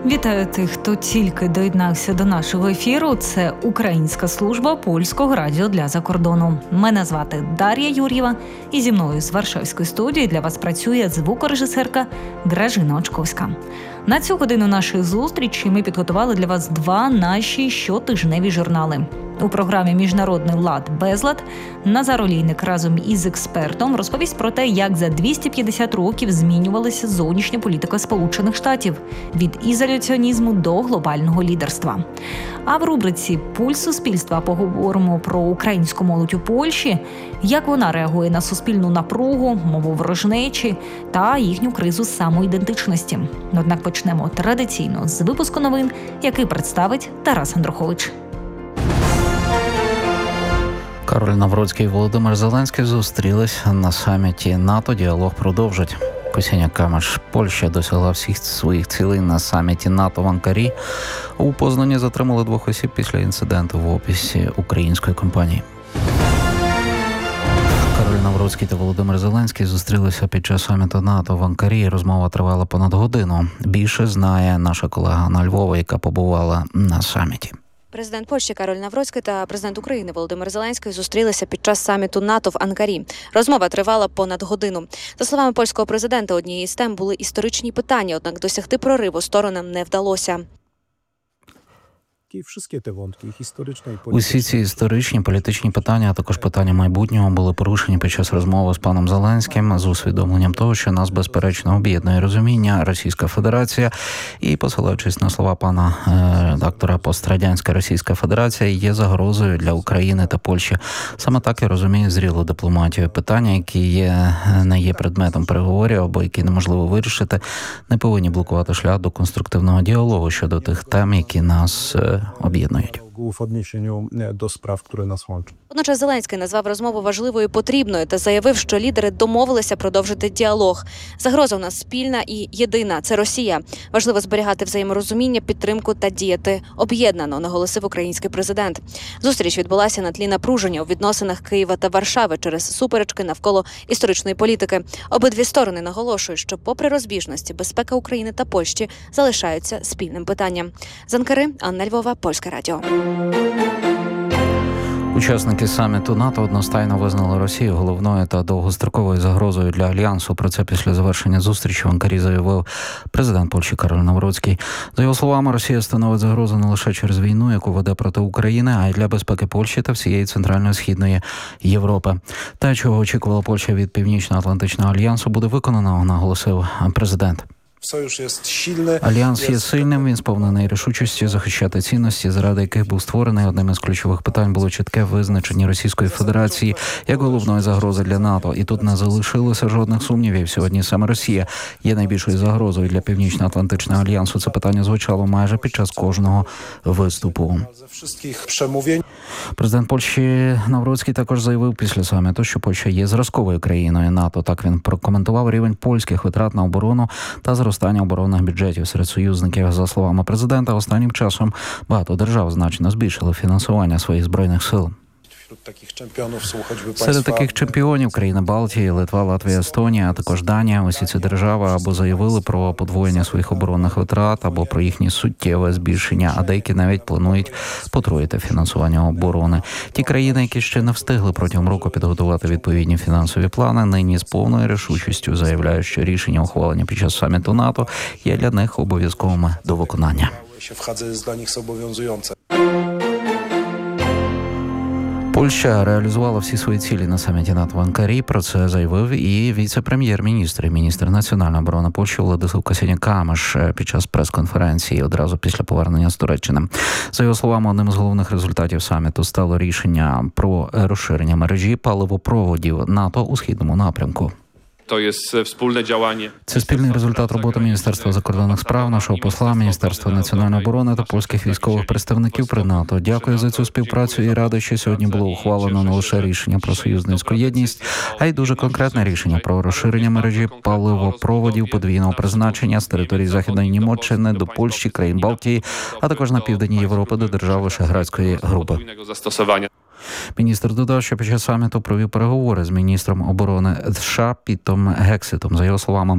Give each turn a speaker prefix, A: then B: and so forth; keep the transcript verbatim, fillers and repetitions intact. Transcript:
A: Вітаю тих, хто тільки доєднався до нашого ефіру. Це Українська служба Польського радіо для закордону. Мене звати Дар'я Юр'єва, і зі мною з Варшавської студії для вас працює звукорежисерка Гражина Очковська. На цю годину нашої зустрічі ми підготували для вас два наші щотижневі журнали. У програмі «Міжнародний лад-безлад» Назар Олійник разом із експертом розповість про те, як за двісті п'ятдесят років змінювалася зовнішня політика Сполучених Штатів від ізоляціонізму до глобального лідерства. А в рубриці «Пульс суспільства» поговоримо про українську молодь у Польщі, як вона реагує на суспільну напругу, мову ворожнечі та їхню кризу самоідентичності. Однак почнемо традиційно з випуску новин, який представить Тарас Андрухович.
B: Кароль Навроцький і Володимир Зеленський зустрілись на саміті НАТО. Діалог продовжить. Ксенія Камиш. Польща досягла всіх своїх цілей на саміті НАТО в Анкарі. У Познані затримали двох осіб після інциденту в офісі української компанії. Кароль Навроцький та Володимир Зеленський зустрілися під час саміту НАТО в Анкарі. Розмова тривала понад годину. Більше знає наша колега Анна Львова, яка побувала на саміті.
C: Президент Польщі Кароль Навроцький та президент України Володимир Зеленський зустрілися під час саміту НАТО в Анкарі. Розмова тривала понад годину. За словами польського президента, однією з тем були історичні питання, однак досягти прориву сторонам не вдалося.
B: Усі ці історичні, політичні питання, а також питання майбутнього були порушені під час розмови з паном Зеленським з усвідомленням того, що нас безперечно об'єднує розуміння Російська Федерація. І, посилаючись на слова пана е, редактора, пострадянська Російська Федерація є загрозою для України та Польщі. Саме так я розумію зрілу дипломатію. Питання, які є, не є предметом переговорів або які неможливо вирішити, не повинні блокувати шлях до конструктивного діалогу щодо тих тем, які нас е, об'єднують.
C: Водночас Зеленський назвав розмову важливою і потрібною та заявив, що лідери домовилися продовжити діалог. Загроза у нас спільна і єдина – це Росія. Важливо зберігати взаєморозуміння, підтримку та діяти об'єднано, наголосив український президент. Зустріч відбулася на тлі напруження у відносинах Києва та Варшави через суперечки навколо історичної політики. Обидві сторони наголошують, що попри розбіжності, безпека України та Польщі залишаються спільним питанням. З Анкари, Анна Львова, Польське радіо.
B: Учасники саміту НАТО одностайно визнали Росію головною та довгостроковою загрозою для Альянсу. Про це після завершення зустрічі в Анкарі заявив президент Польщі Кароль Навроцький. За його словами, Росія становить загрозу не лише через війну, яку веде проти України, а й для безпеки Польщі та всієї Центрально-Східної Європи. Те, чого очікувала Польща від Північно-Атлантичного альянсу, буде виконано, наголосив президент. Альянс є сильним, він сповнений рішучості захищати цінності, заради яких був створений. Одним із ключових питань було чітке визначення Російської Федерації як головної загрози для НАТО. І тут не залишилося жодних сумнівів. Сьогодні саме Росія є найбільшою загрозою для Північно-Атлантичного альянсу. Це питання звучало майже під час кожного виступу. Президент Польщі Навроцький також заявив після саміту, що Польща є зразковою країною НАТО. Так він прокоментував рівень польських витрат на оборону та зростання оборонних бюджетів серед союзників. За словами президента, останнім часом багато держав значно збільшили фінансування своїх збройних сил. Серед таких чемпіонів країни Балтії, Литва, Латвія, Естонія, а також Данія. Усі ці держави або заявили про подвоєння своїх оборонних витрат, або про їхнє суттєве збільшення, а деякі навіть планують потроїти фінансування оборони. Ті країни, які ще не встигли протягом року підготувати відповідні фінансові плани, нині з повною рішучістю заявляють, що рішення, ухвалення під час саміту НАТО, є для них обов'язковими до виконання. Польща реалізувала всі свої цілі на саміті НАТО в Анкарі. Про це заявив і віце-прем'єр-міністр, і міністр національної оборони Польщі Владислав Ксенія Камиш під час прес-конференції одразу після повернення з Туреччини. За його словами, одним з головних результатів саміту стало рішення про розширення мережі паливопроводів НАТО у східному напрямку.
D: To jest wspólne działanie.
B: Це спільний результат роботи Міністерства закордонних справ, нашого посла, Міністерства національної оборони та польських військових представників при НАТО. Дякую за цю співпрацю і радий, що сьогодні було ухвалено не лише рішення про союзницьку єдність, а й дуже конкретне рішення про розширення мережі паливопроводів подвійного призначення з території Західної Німеччини до Польщі, країн Балтії, а також на південній Європи до держав Вишеградської групи. Міністр додав, що під час саміту провів переговори з міністром оборони США Пітом Гексетом. За його словами,